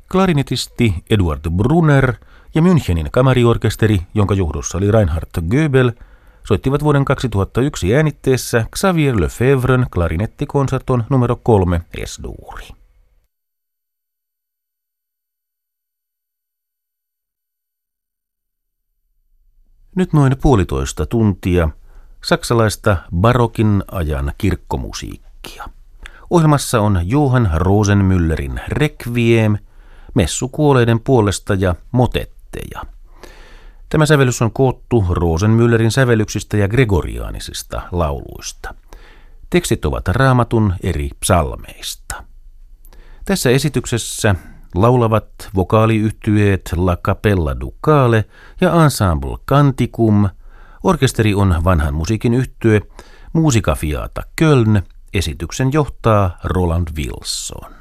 Klarinetisti Eduard Brunner ja Münchenin kamariorkesteri, jonka johdossa oli Reinhard Goebel, soittivat vuoden 2001 äänitteessä Xavier Lefebvren klarinettikonserton numero 3 Es-duuri. Nyt noin puolitoista tuntia saksalaista barokin ajan kirkkomusiikkia. Ohjelmassa on Johann Rosenmüllerin Requiem, messu kuolleiden puolesta ja motetteja. Tämä sävellys on koottu Rosenmüllerin sävellyksistä ja gregoriaanisista lauluista. Tekstit ovat Raamatun eri psalmeista. Tässä esityksessä laulavat vokaaliyhtyeet La Capella Ducale ja Ensemble Canticum. Orkesteri on vanhan musiikin yhtye Musica Fiata Köln. Esityksen johtaa Roland Wilson.